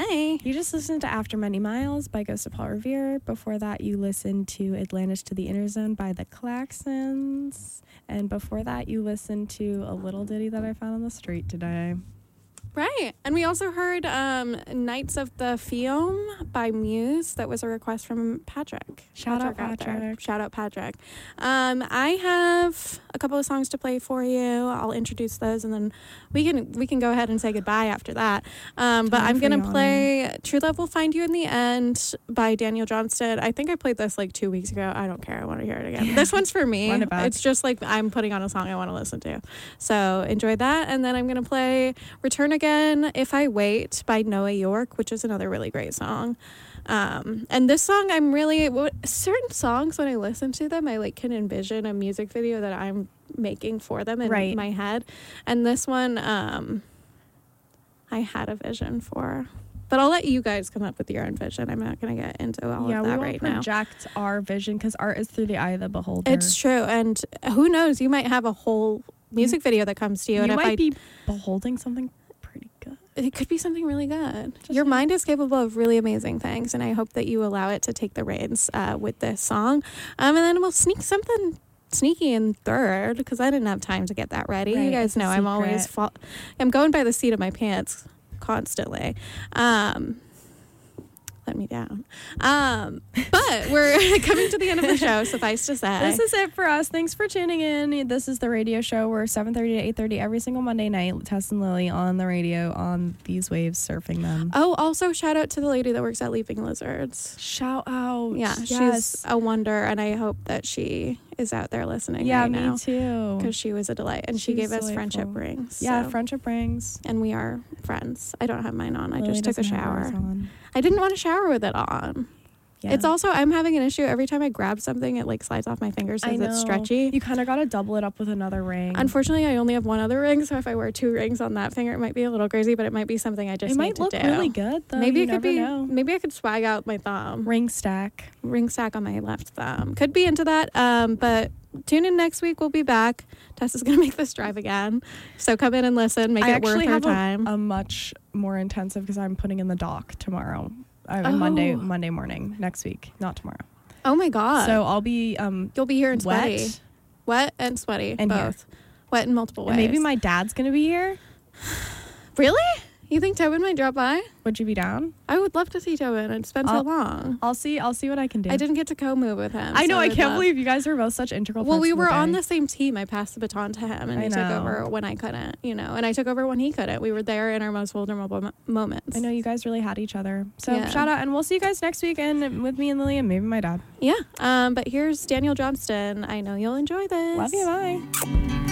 Hi. You just listened to After Many Miles by Ghost of Paul Revere. Before that, you listened to Atlantis to the Inner Zone by the Claxons. And before that, you listened to a little ditty that I found on the street today. Right. And we also heard Knights of the Fium by Muse. That was a request from Patrick. Shout out Patrick. Shout out Patrick. I have a couple of songs to play for you. I'll introduce those, and then we can go ahead and say goodbye after that. But I'm going to play True Love Will Find You in the End by Daniel Johnston. I think I played this like 2 weeks ago. I don't care. I want to hear it again. This one's for me. It's just like I'm putting on a song I want to listen to. So enjoy that. And then I'm going to play Return Again, If I Wait by Noah York, which is another really great song. And this song, certain songs, when I listen to them, I like can envision a music video that I'm making for them in my head. And this one, I had a vision for. But I'll let you guys come up with your own vision. I'm not going to get into all of that right now. Yeah, we won't project our vision because art is through the eye of the beholder. It's true. And who knows, you might have a whole music video that comes to you. You might be beholding something pretty good. It could be something really good. Your mind is capable of really amazing things, and I hope that you allow it to take the reins with this song. And then we'll sneak something sneaky in third because I didn't have time to get that ready. You guys know I'm always I'm going by the seat of my pants constantly. Let me down. But we're coming to the end of the show, suffice to say. This is it for us. Thanks for tuning in. This is the radio show. We're 7:30 to 8:30 every single Monday night. Tess and Lily on the radio on these waves, surfing them. Oh, also shout out to the lady that works at Leaping Lizards. Shout out. Yeah, she's a wonder, and I hope that she is out there listening right now. Yeah, me too. Because she was a delight, and she gave us friendship rings. Yeah, friendship rings. And we are friends. I don't have mine on. Lily I just took a shower. I didn't want to shower with it on. Yeah. It's also, I'm having an issue. Every time I grab something, it like slides off my fingers because it's stretchy. You kind of got to double it up with another ring. Unfortunately, I only have one other ring, so if I wear 2 rings on that finger, it might be a little crazy, but it might be something I just need to do. It might look really good, though. Maybe it could be. Maybe I could swag out my thumb. Ring stack on my left thumb. Could be into that. But tune in next week. We'll be back. Tessa's going to make this drive again. So come in and listen. Make it worth her time. A much more intensive because I'm putting in the dock tomorrow. Monday morning next week, not tomorrow. Oh my god! So I'll be you'll be here and sweaty, wet and sweaty, and both, wet in multiple ways. And maybe my dad's gonna be here. Really? You think Tobin might drop by? Would you be down? I would love to see Tobin. It's been so long. I'll see what I can do. I didn't get to co-move with him. I know. I can't believe you guys are both such integral parts. Well, we were on the same team. I passed the baton to him, and he took over when I couldn't. And I took over when he couldn't. We were there in our most vulnerable moments. I know you guys really had each other. So shout out, and we'll see you guys next week, and with me and Lily, and maybe my dad. Yeah. But here's Daniel Johnston. I know you'll enjoy this. Love you. Bye.